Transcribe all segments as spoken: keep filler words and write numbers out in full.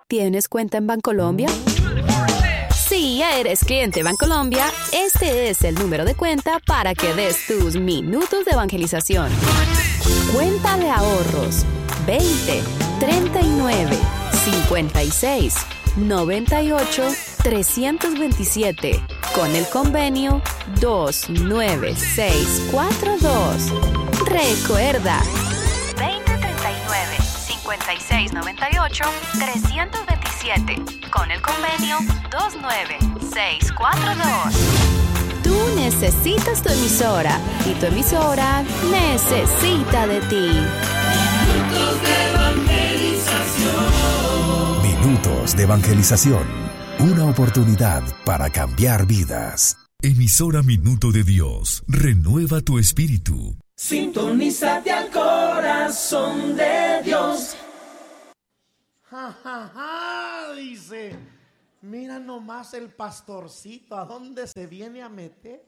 ¿Tienes cuenta en Bancolombia? Si ya eres cliente Bancolombia, este es el número de cuenta para que des tus minutos de evangelización. Cuenta de ahorros veinte, treinta y nueve, cincuenta y seis, noventa y ocho, trescientos veintisiete con el convenio dos nueve seis cuatro dos. Recuerda, veinte, treinta y nueve, cincuenta y seis, noventa y ocho, trescientos veintisiete con el convenio dos nueve seis cuatro dos. Tú necesitas tu emisora y tu emisora necesita de ti. Minutos de evangelización. Minutos de evangelización. Una oportunidad para cambiar vidas. Emisora Minuto de Dios. Renueva tu espíritu. Sintonízate al corazón de Dios. Ja, ja, ja, dice, mira nomás el pastorcito, ¿a dónde se viene a meter?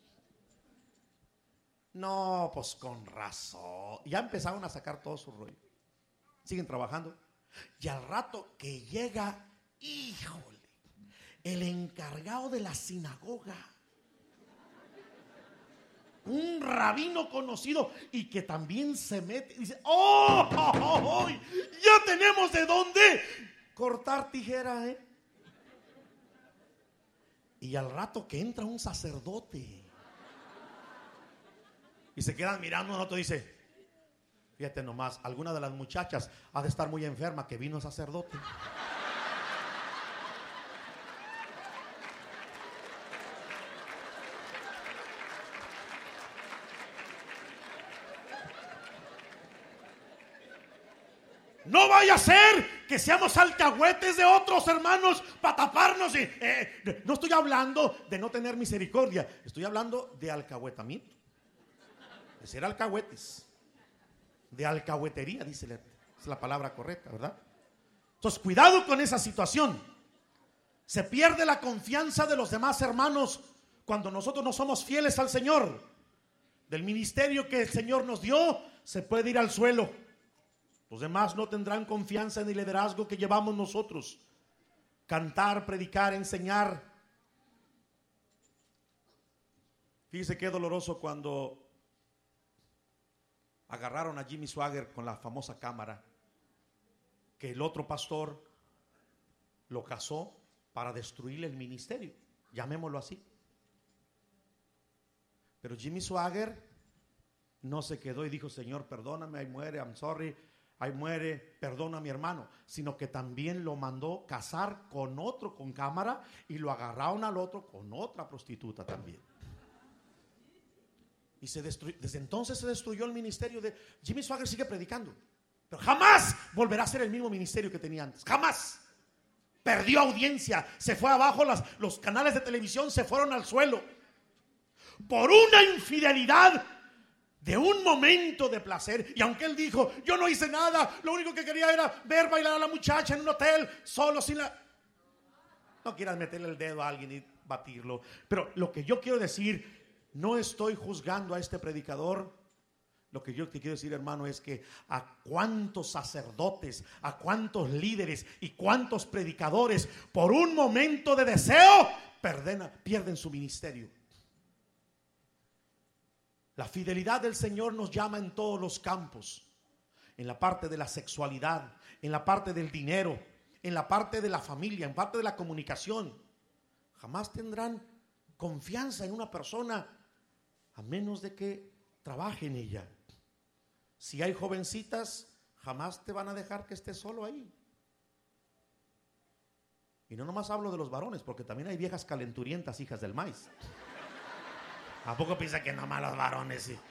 No, pues con razón. Ya empezaron a sacar todo su rollo. Siguen trabajando. Y al rato que llega, híjole, el encargado de la sinagoga, un rabino conocido y que también se mete y dice, ¡oh! oh, oh, oh ya tenemos de dónde cortar tijera, ¿eh? Y al rato que entra un sacerdote y se quedan mirando, uno otro dice, fíjate nomás, alguna de las muchachas ha de estar muy enferma que vino sacerdote. No vaya a ser que seamos alcahuetes de otros hermanos para taparnos. Y, eh, no estoy hablando de no tener misericordia, estoy hablando de alcahuetamiento, de ser alcahuetes, de alcahuetería, dice la, es la palabra correcta, ¿verdad? Entonces, cuidado con esa situación. Se pierde la confianza de los demás hermanos cuando nosotros no somos fieles al Señor. Del ministerio que el Señor nos dio, se puede ir al suelo. Los demás no tendrán confianza en el liderazgo que llevamos nosotros. Cantar, predicar, enseñar. Fíjese qué doloroso cuando agarraron a Jimmy Swaggart con la famosa cámara, que el otro pastor lo casó para destruir el ministerio, llamémoslo así. Pero Jimmy Swaggart no se quedó y dijo, Señor, perdóname, ahí muere, I'm sorry, ahí muere, perdona a mi hermano, sino que también lo mandó casar con otro con cámara y lo agarraron al otro con otra prostituta también. Y se destruyó, desde entonces se destruyó el ministerio de Jimmy Swaggart. Sigue predicando, pero jamás volverá a ser el mismo ministerio que tenía antes, jamás. Perdió audiencia, se fue abajo, las, los canales de televisión se fueron al suelo por una infidelidad de un momento de placer. Y aunque él dijo, yo no hice nada, lo único que quería era ver bailar a la muchacha en un hotel, solo sin la... No quieras meterle el dedo a alguien y batirlo, pero lo que yo quiero decir, no estoy juzgando a este predicador. Lo que yo te quiero decir, hermano, es que a cuántos sacerdotes, a cuántos líderes y cuántos predicadores por un momento de deseo pierden, pierden su ministerio. La fidelidad del Señor nos llama en todos los campos, en la parte de la sexualidad, en la parte del dinero, en la parte de la familia, en parte de la comunicación. Jamás tendrán confianza en una persona a menos de que trabaje en ella. Si hay jovencitas, jamás te van a dejar que estés solo ahí. Y no nomás hablo de los varones, porque también hay viejas calenturientas, hijas del maíz. ¿A poco piensa que nomás los varones sí?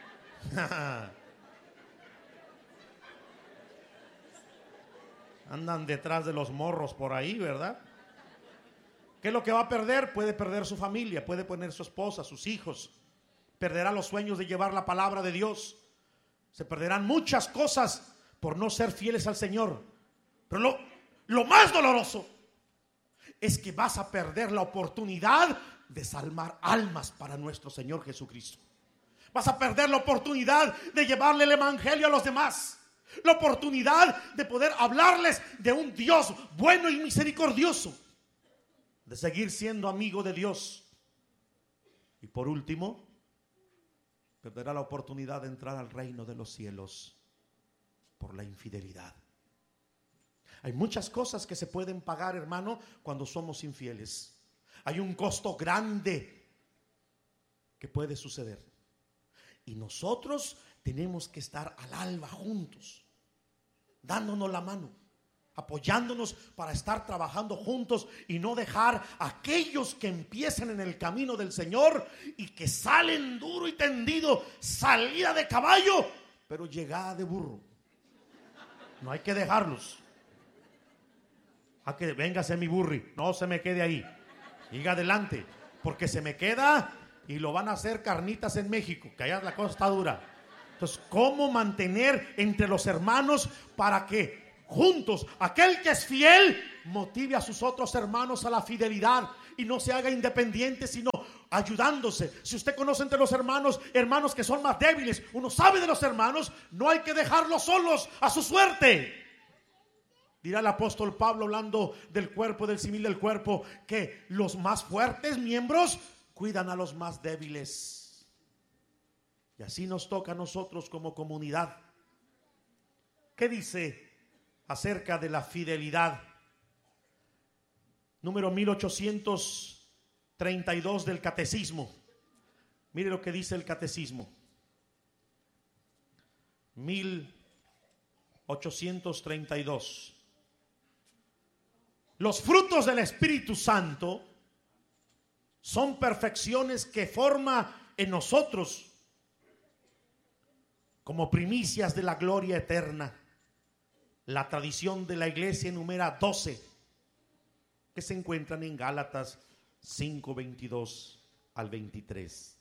Andan detrás de los morros por ahí, ¿verdad? ¿Qué es lo que va a perder? Puede perder su familia, puede perder su esposa, sus hijos. Perderá los sueños de llevar la palabra de Dios. Se perderán muchas cosas por no ser fieles al Señor. Pero lo, lo más doloroso es que vas a perder la oportunidad de salvar almas para nuestro Señor Jesucristo. Vas a perder la oportunidad de llevarle el evangelio a los demás. La oportunidad de poder hablarles de un Dios bueno y misericordioso, de seguir siendo amigo de Dios. Y por último, perderá la oportunidad de entrar al reino de los cielos por la infidelidad. Hay muchas cosas que se pueden pagar, hermano, cuando somos infieles. Hay un costo grande que puede suceder. Y nosotros tenemos que estar al alba juntos, dándonos la mano, apoyándonos para estar trabajando juntos y no dejar a aquellos que empiezan en el camino del Señor y que salen duro y tendido, salida de caballo, pero llegada de burro. No hay que dejarlos. A que véngase mi burri, no se me quede ahí, siga adelante, porque se me queda y lo van a hacer carnitas en México, que allá la cosa está dura. Entonces, ¿cómo mantener entre los hermanos para que juntos, aquel que es fiel, motive a sus otros hermanos a la fidelidad y no se haga independiente, sino ayudándose? Si usted conoce entre los hermanos, hermanos que son más débiles, uno sabe de los hermanos, no hay que dejarlos solos a su suerte. Dirá el apóstol Pablo, hablando del cuerpo, del símil del cuerpo, que los más fuertes miembros cuidan a los más débiles. Y así nos toca a nosotros como comunidad. ¿Qué dice acerca de la fidelidad? Número mil ochocientos treinta y dos del Catecismo. Mire lo que dice el Catecismo. mil ochocientos treinta y dos. Los frutos del Espíritu Santo son perfecciones que forma en nosotros como primicias de la gloria eterna. La tradición de la iglesia enumera doce que se encuentran en Gálatas cinco, veintidós al veintitrés.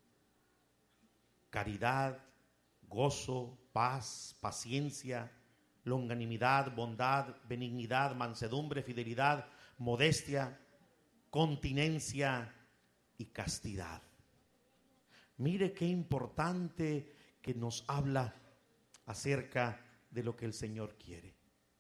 Caridad, gozo, paz, paciencia, longanimidad, bondad, benignidad, mansedumbre, fidelidad, modestia, continencia y castidad. Mire qué importante que nos habla acerca de lo que el Señor quiere.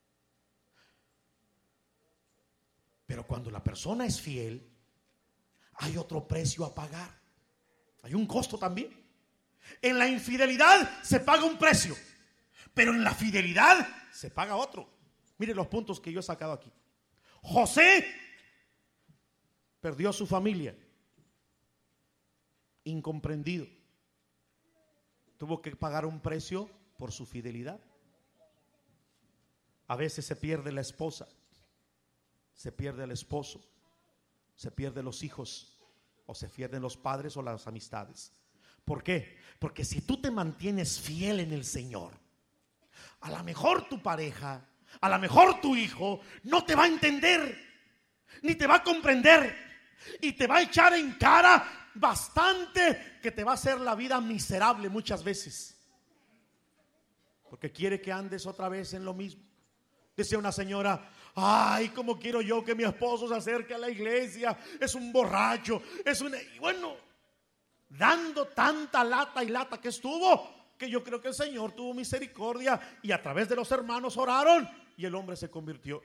Pero cuando la persona es fiel, hay otro precio a pagar. Hay un costo también. En la infidelidad se paga un precio, pero en la fidelidad se paga otro. Mire los puntos que yo he sacado aquí. José perdió su familia, incomprendido. Tuvo que pagar un precio por su fidelidad. A veces se pierde la esposa, se pierde el esposo, se pierden los hijos, o se pierden los padres o las amistades. ¿Por qué? Porque si tú te mantienes fiel en el Señor, a lo mejor tu pareja, a lo mejor tu hijo no te va a entender, ni te va a comprender, y te va a echar en cara bastante, que te va a hacer la vida miserable muchas veces, porque quiere que andes otra vez en lo mismo. Decía una señora: ay, cómo quiero yo que mi esposo se acerque a la iglesia, es un borracho, es un... Y bueno, dando tanta lata y lata que estuvo, que yo creo que el Señor tuvo misericordia y a través de los hermanos oraron y el hombre se convirtió.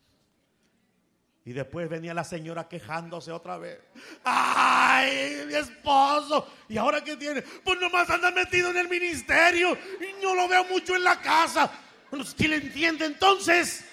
Y después venía la señora quejándose otra vez: ay, mi esposo, ¿y ahora qué tiene? Pues nomás anda metido en el ministerio y no lo veo mucho en la casa. Bueno, ¿quién le entiende entonces?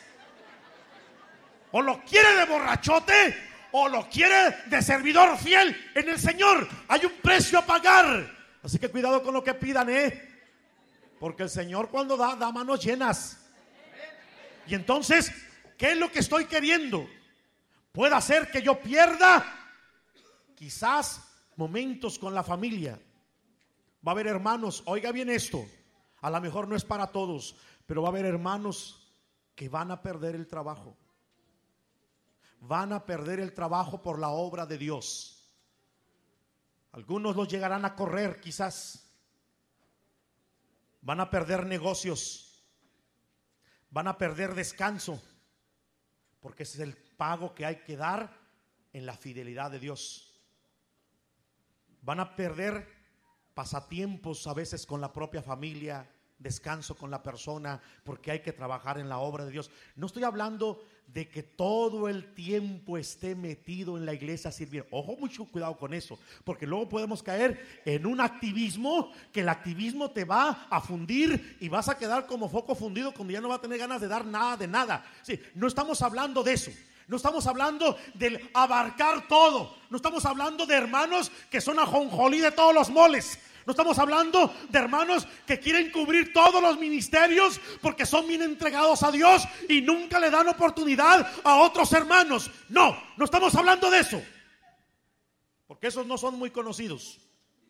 O lo quiere de borrachote o lo quiere de servidor fiel en el Señor. Hay un precio a pagar. Así que cuidado con lo que pidan, ¿eh? Porque el Señor cuando da, da manos llenas. Y entonces, ¿qué es lo que estoy queriendo? Puede hacer que yo pierda quizás momentos con la familia. Va a haber hermanos, oiga bien esto, a lo mejor no es para todos, pero va a haber hermanos que van a perder el trabajo. Van a perder el trabajo por la obra de Dios. Algunos los llegarán a correr quizás. Van a perder negocios. Van a perder descanso. Porque ese es el pago que hay que dar en la fidelidad de Dios. Van a perder pasatiempos a veces con la propia familia, descanso con la persona, porque hay que trabajar en la obra de Dios. No estoy hablando de que todo el tiempo esté metido en la iglesia sirviendo. Ojo, mucho cuidado con eso, porque luego podemos caer en un activismo, que el activismo te va a fundir y vas a quedar como foco fundido cuando ya no va a tener ganas de dar nada de nada. Sí, no estamos hablando de eso. No estamos hablando del abarcar todo. No estamos hablando de hermanos que son ajonjolí de todos los moles. No estamos hablando de hermanos que quieren cubrir todos los ministerios porque son bien entregados a Dios y nunca le dan oportunidad a otros hermanos. No, no estamos hablando de eso, porque esos no son muy conocidos.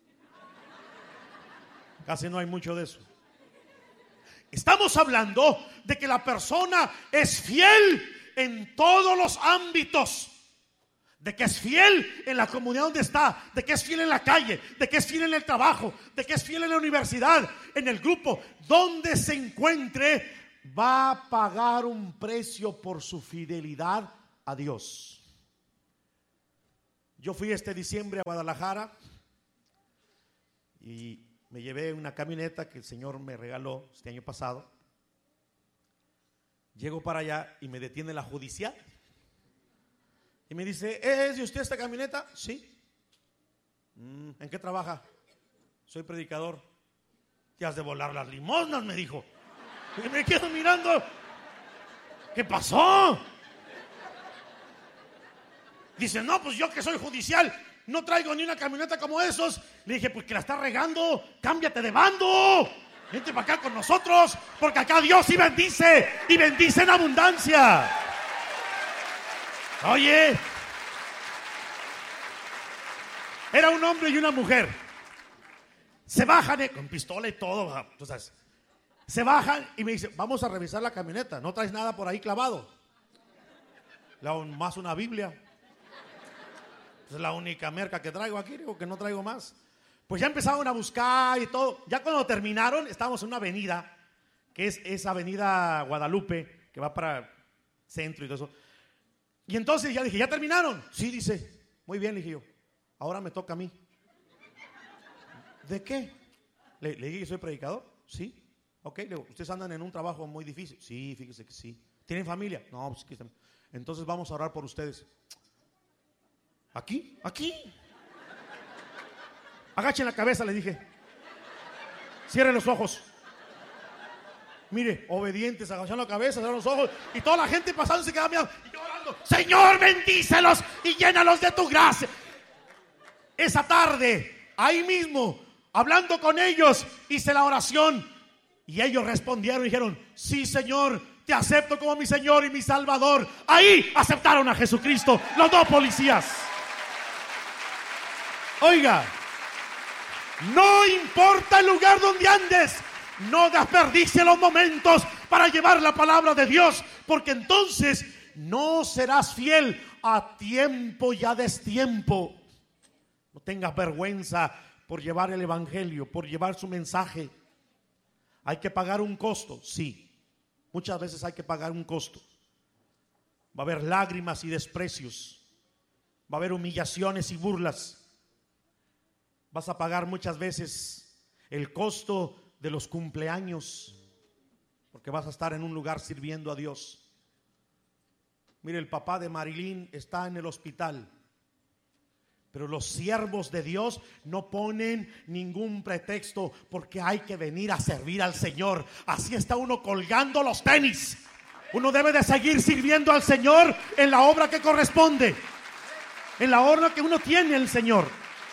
Casi no hay mucho de eso. Estamos hablando de que la persona es fiel en todos los ámbitos. De que es fiel en la comunidad donde está, de que es fiel en la calle, de que es fiel en el trabajo, de que es fiel en la universidad, en el grupo, donde se encuentre, va a pagar un precio por su fidelidad a Dios. Yo fui este diciembre a Guadalajara y me llevé una camioneta que el Señor me regaló este año pasado. Llego para allá y me detiene la judicial. Y me dice, ¿es de usted esta camioneta? Sí. Mm, ¿en qué trabaja? Soy predicador. Te has de volar las limosnas, me dijo. Y me quedo mirando. ¿Qué pasó? Dice, no, pues yo que soy judicial no traigo ni una camioneta como esos. Le dije, pues que la está regando, cámbiate de bando. Vente para acá con nosotros, porque acá Dios sí bendice, y bendice en abundancia. Oye, era un hombre y una mujer. Se bajan con pistola y todo, entonces, se bajan y me dicen, vamos a revisar la camioneta. ¿No traes nada por ahí clavado? La, más una Biblia. Es la única merca que traigo aquí, digo que no traigo más. Pues ya empezaron a buscar y todo. Ya cuando terminaron, estábamos en una avenida, que es esa avenida Guadalupe, que va para centro y todo eso. Y entonces ya dije, ¿ya terminaron? Sí, dice, muy bien, le dije yo, ahora me toca a mí. ¿De qué? Le, le dije que soy predicador. Sí, ok, le digo, ustedes andan en un trabajo muy difícil. Sí, fíjese que sí. ¿Tienen familia? No, pues que entonces vamos a orar por ustedes. ¿Aquí? ¿Aquí? Agachen la cabeza, le dije. Cierren los ojos. Mire, obedientes, agachan la cabeza, cierran los ojos. Y toda la gente pasando se queda mirando. Y yo orando, Señor, bendícelos y llénalos de tu gracia. Esa tarde, ahí mismo, hablando con ellos, hice la oración. Y ellos respondieron y dijeron, sí, Señor, te acepto como mi Señor y mi Salvador. Ahí aceptaron a Jesucristo los dos policías. Oiga, no importa el lugar donde andes, no desperdicie los momentos para llevar la palabra de Dios, porque entonces no serás fiel a tiempo y a destiempo. No tengas vergüenza por llevar el evangelio, por llevar su mensaje. Hay que pagar un costo, sí. Muchas veces hay que pagar un costo. Va a haber lágrimas y desprecios. Va a haber humillaciones y burlas. Vas a pagar muchas veces el costo de los cumpleaños, porque vas a estar en un lugar sirviendo a Dios. Mire, el papá de Marilyn está en el hospital, pero los siervos de Dios no ponen ningún pretexto, porque hay que venir a servir al Señor. Así está uno colgando los tenis. Uno debe de seguir sirviendo al Señor en la obra que corresponde, en la obra que uno tiene el Señor.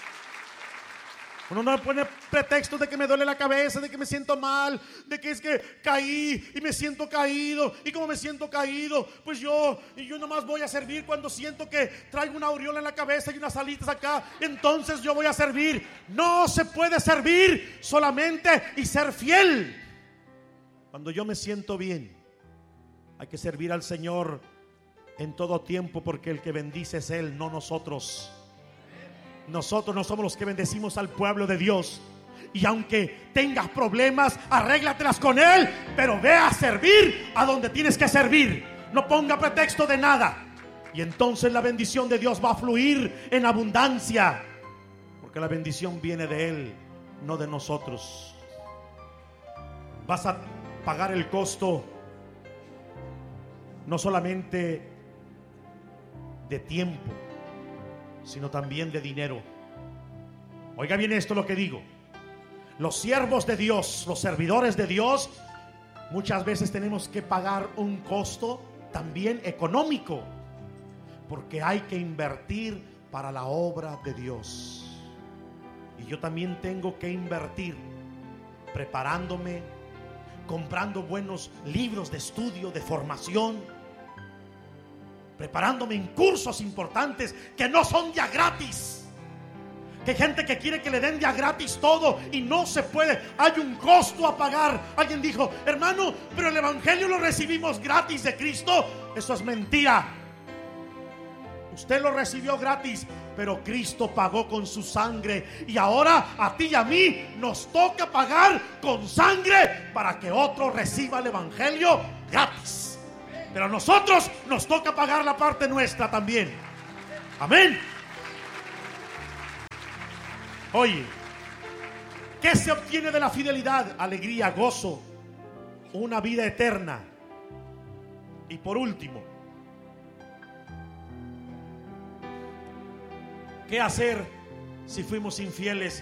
Uno no pone pretextos de que me duele la cabeza, de que me siento mal, de que es que caí y me siento caído. Y como me siento caído, pues yo, y yo nomás voy a servir cuando siento que traigo una aureola en la cabeza y unas alitas acá. Entonces yo voy a servir. No se puede servir solamente y ser fiel cuando yo me siento bien. Hay que servir al Señor en todo tiempo, porque el que bendice es Él, no nosotros. Nosotros no somos los que bendecimos al pueblo de Dios. Y aunque tengas problemas, arréglatelas con Él, pero ve a servir a donde tienes que servir. No ponga pretexto de nada. Y entonces la bendición de Dios va a fluir en abundancia, porque la bendición viene de Él, no de nosotros. Vas a pagar el costo no solamente de tiempo, sino también de dinero. Oiga bien esto lo que digo. Los siervos de Dios, los servidores de Dios, muchas veces tenemos que pagar un costo también económico, porque hay que invertir para la obra de Dios. Y yo también tengo que invertir preparándome, comprando buenos libros de estudio, de formación, preparándome en cursos importantes que no son ya gratis. Que hay gente que quiere que le den ya gratis todo y no se puede. Hay un costo a pagar. Alguien dijo: hermano, pero el evangelio lo recibimos gratis de Cristo. Eso es mentira. Usted lo recibió gratis, pero Cristo pagó con su sangre. Y ahora a ti y a mí nos toca pagar con sangre para que otro reciba el evangelio gratis. Pero a nosotros nos toca pagar la parte nuestra también. Amén. Oye, ¿qué se obtiene de la fidelidad? Alegría, gozo, una vida eterna. Y por último, ¿qué hacer si fuimos infieles